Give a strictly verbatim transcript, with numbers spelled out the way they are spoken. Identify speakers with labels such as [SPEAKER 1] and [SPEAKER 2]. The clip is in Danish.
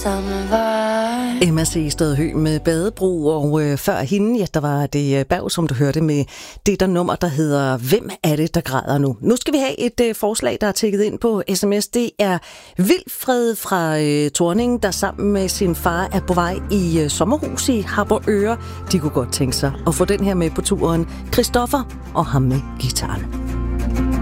[SPEAKER 1] Emma Seested Høgh med Badebro, og øh, før hende, ja, der var det øh, Berg, som du hørte med det der nummer, der hedder Hvem er det, der græder nu? Nu skal vi have et øh, forslag, der er tækket ind på sms. Det er Vilfred fra øh, Torning, der sammen med sin far er på vej i øh, sommerhus i Harboøre. De kunne godt tænke sig at få den her med på turen. Christoffer og ham med gitaren.